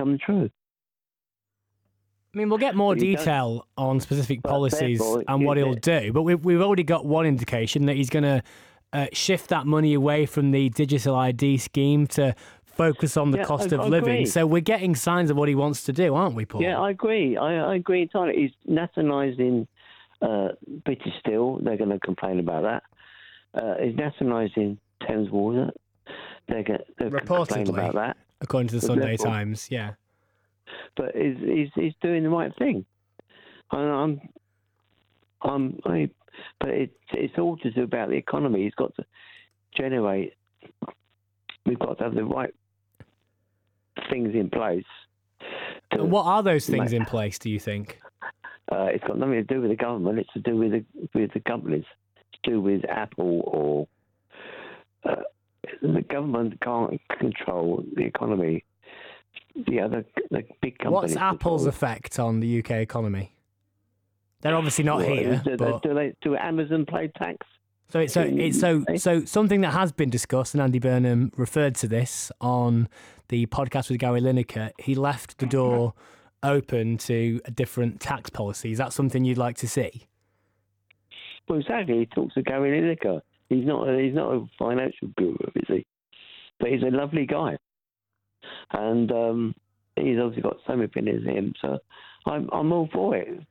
come true. I mean, we'll get more detail on specific policies and what he'll do, but we've already got one indication that he's going to shift that money away from the digital ID scheme to focus on the cost of living. Agree. So we're getting signs of what he wants to do, aren't we, Paul? Yeah, I agree. I agree entirely. He's nationalising British Steel. They're going to complain about that. He's nationalising Thames Water. They're complain about that. According to the Sunday Times, yeah. But he's doing the right thing. But it's all to do about the economy. He's got to generate. We've got to have the right things in place. And what are those things in place, do you think? It's got nothing to do with the government. It's to do with the companies. It's to do with Apple or the government can't control the economy. The big companies. What's Apple's effect on the UK economy? They're obviously not here. Do Amazon pay tax? So something that has been discussed, and Andy Burnham referred to this on the podcast with Gary Lineker. He left the door open to a different tax policy. Is that something you'd like to see? Well, exactly. He talks to Gary Lineker. He's not a financial guru, is he? But he's a lovely guy, and he's obviously got some opinions in him. So I'm all for it.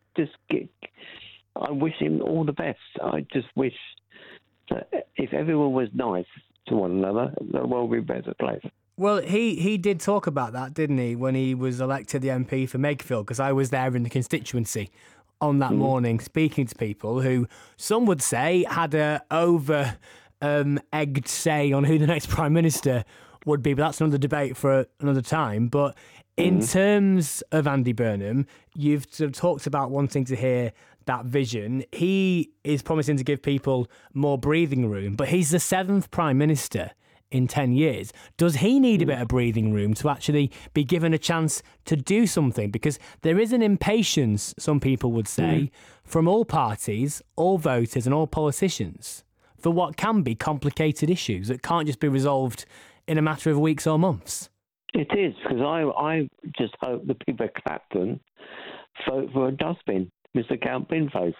I wish him all the best. I just wish that if everyone was nice to one another, the world would be a better place. Well, he did talk about that, didn't he, when he was elected the MP for Makefield, because I was there in the constituency on that morning speaking to people who some would say had a over-egged say on who the next Prime Minister would be, but that's another debate for another time. But in terms of Andy Burnham, you've sort of talked about wanting to hear that vision. He is promising to give people more breathing room, but he's the 7th Prime Minister in 10 years. Does he need a bit of breathing room to actually be given a chance to do something? Because there is an impatience, some people would say, from all parties, all voters and all politicians for what can be complicated issues that can't just be resolved in a matter of weeks or months. It is, because I just hope the people of Clapton vote for a dustbin, Mr. Count Binface.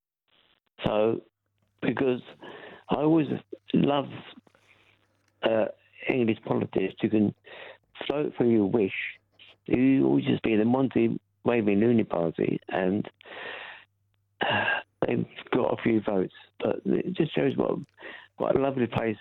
So, because I always love English politics. You can vote for your wish. You always just be the Monty Waving Looney Party, and they've got a few votes. But it just shows what a lovely place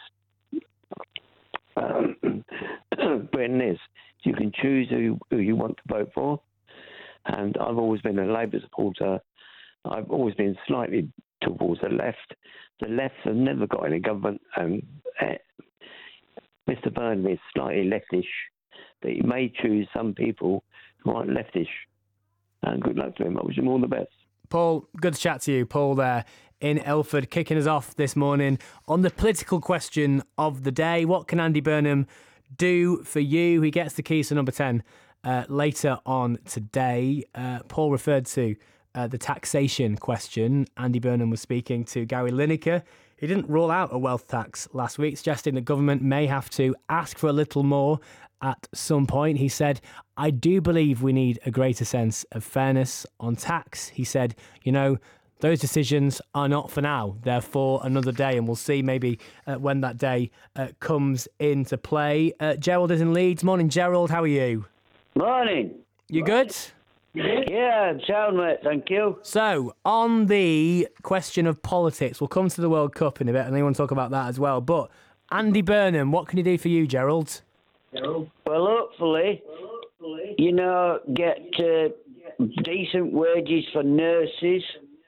Britain is. You can choose who you want to vote for, and I've always been a Labour supporter. I've always been slightly towards the left. The left have never got any government, and Mr. Burnham is slightly leftish, but he may choose some people who aren't leftish. And good luck to him. I wish him all the best. Paul, good to chat to you. Paul there in Ilford, kicking us off this morning on the political question of the day. What can Andy Burnham do for you? He gets the keys to number 10 later on today. Paul referred to the taxation question. Andy Burnham was speaking to Gary Lineker. He didn't rule out a wealth tax last week, suggesting that government may have to ask for a little more at some point. He said, I do believe we need a greater sense of fairness on tax. He said, those decisions are not for now. They're for another day, and we'll see maybe when that day comes into play. Gerald is in Leeds. Morning, Gerald. How are you? Morning. You good? Yeah, sound mate, thank you. So, on the question of politics, we'll come to the World Cup in a bit, and I want to talk about that as well. But Andy Burnham, what can he do for you, Gerald? Well, hopefully, get decent wages for nurses.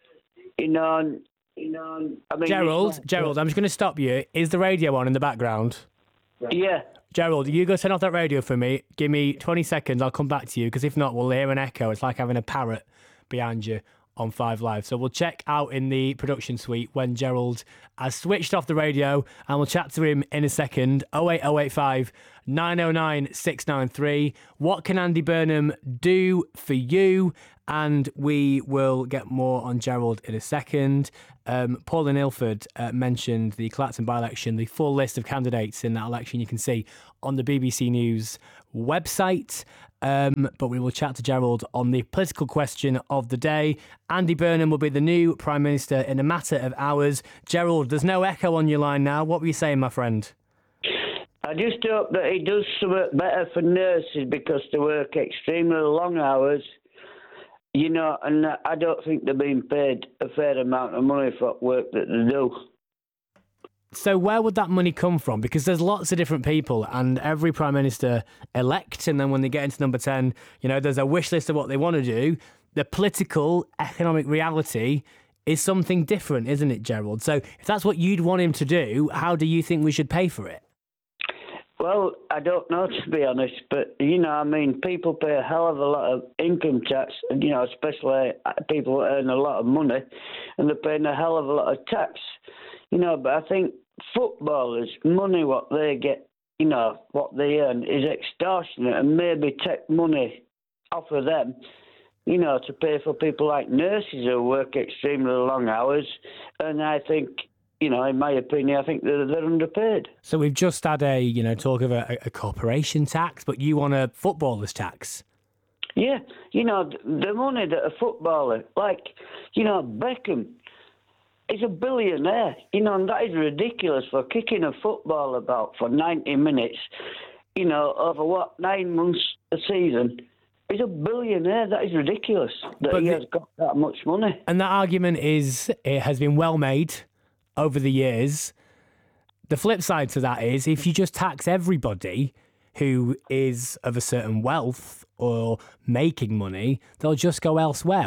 Gerald, I'm just going to stop you. Is the radio on in the background? Yeah. Gerald, you go turn off that radio for me. Give me 20 seconds. I'll come back to you, because if not, we'll hear an echo. It's like having a parrot behind you on 5 Live. So we'll check out in the production suite when Gerald has switched off the radio, and we'll chat to him in a second. 08085 909 693. What can Andy Burnham do for you? And we will get more on Gerald in a second. Paul in Ilford mentioned the Clacton by-election. The full list of candidates in that election you can see on the BBC News website. but we will chat to Gerald on the political question of the day. Andy Burnham will be the new Prime Minister in a matter of hours. Gerald, there's no echo on your line now. What were you saying, my friend? I just hope that he does something better for nurses because they work extremely long hours, you know, and I don't think they're being paid a fair amount of money for work that they do. So where would that money come from? Because there's lots of different people and every Prime Minister elects, and then when they get into number 10, you know, there's a wish list of what they want to do. The political, economic reality is something different, isn't it, Gerald? So if that's what you'd want him to do, how do you think we should pay for it? Well, I don't know, to be honest, but, you know, I mean, people pay a hell of a lot of income tax, you know, especially people who earn a lot of money, and they're paying a hell of a lot of tax, you know, but I think footballers, money what they get, you know, what they earn is extortionate, and maybe take money off of them, you know, to pay for people like nurses who work extremely long hours. And I think, you know, in my opinion, I think they're underpaid. So we've just had talk of a corporation tax, but you want a footballer's tax? Yeah, you know, the money that a footballer, like, you know, Beckham, is a billionaire, you know, and that is ridiculous for kicking a football about for 90 minutes, you know, over 9 months a season. He's a billionaire. That is ridiculous that he has got that much money. And that argument has been well made over the years. The flip side to that is if you just tax everybody who is of a certain wealth or making money, they'll just go elsewhere.